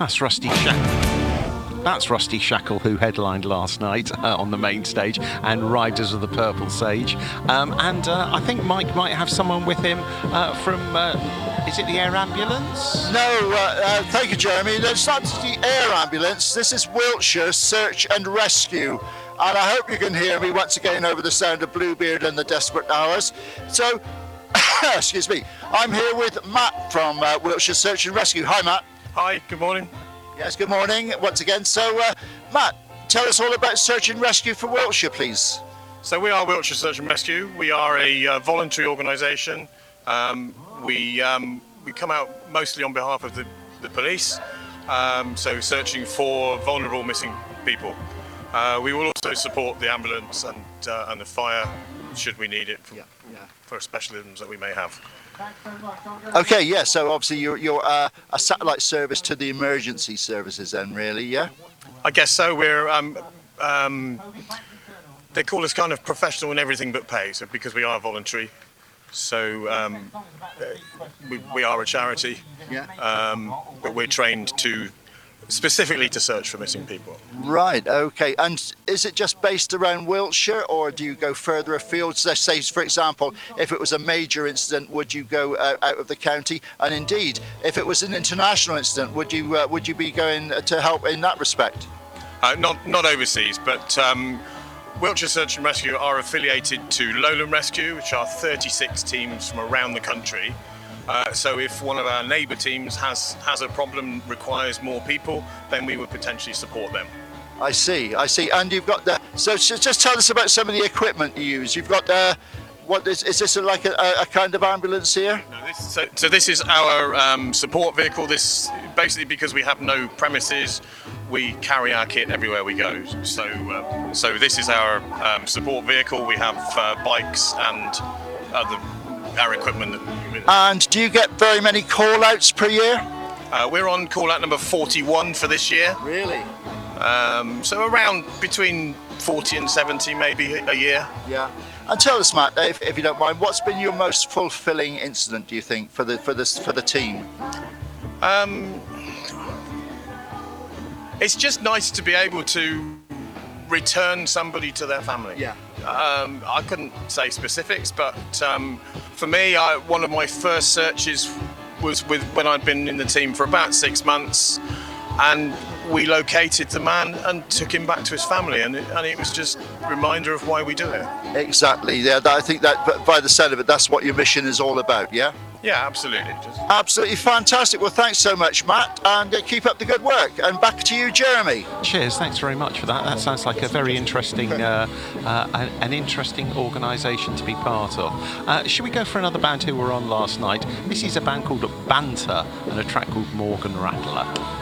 That's Rusty Shackle. That's Rusty Shackle, who headlined last night on the main stage, and Riders of the Purple Sage. I think Mike might have someone with him from, is it the air ambulance? No, thank you, Jeremy. It's not the air ambulance. This is Wiltshire Search and Rescue. And I hope you can hear me once again over the sound of Bluebeard and the Desperate Hours. So, excuse me, I'm here with Matt from Wiltshire Search and Rescue. Hi, Matt. Hi, good morning. Yes, good morning once again. So, Matt, tell us all about Search and Rescue for Wiltshire, please. So we are Wiltshire Search and Rescue. We are a voluntary organisation. We come out mostly on behalf of the police, so searching for vulnerable missing people. We will also support the ambulance and the fire should we need it for specialisms that we may have. Okay, yeah, so obviously you're a satellite service to the emergency services then, really, yeah? I guess so. We're they call us kind of professional in everything but pay, so because we are voluntary. So we are a charity, but we're trained specifically to search for missing people. Right, okay. And is it just based around Wiltshire, or do you go further afield? So say, for example, if it was a major incident, would you go out of the county? And indeed, if it was an international incident, would you be going to help in that respect? Not overseas, but Wiltshire Search and Rescue are affiliated to Lowland Rescue, which are 36 teams from around the country. So if one of our neighbour teams has a problem, requires more people, then we would potentially support them. I see. And you've got so just tell us about some of the equipment you use. You've got what is this like a kind of ambulance here? No, so this is our support vehicle. This basically, because we have no premises, we carry our kit everywhere we go. So this is our support vehicle. We have bikes and our equipment. And do you get very many call-outs per year? We're on call-out number 41 for this year. Really? So around between 40 and 70 maybe a year. Yeah. And tell us, Matt, if you don't mind, what's been your most fulfilling incident, do you think, for the team? It's just nice to be able to return somebody to their family. Yeah. I couldn't say specifics, but for me, one of my first searches was when I'd been in the team for about 6 months, and we located the man and took him back to his family, and it was just a reminder of why we do it. Exactly. Yeah, I think that by the sound of it, that's what your mission is all about. Yeah. Yeah, absolutely. Absolutely fantastic. Well, thanks so much, Matt, and keep up the good work. And back to you, Jeremy. Cheers. Thanks very much for that. That sounds like a very interesting, an interesting organisation to be part of. Should we go for another band who were on last night? This is a band called Banter and a track called Morgan Rattler.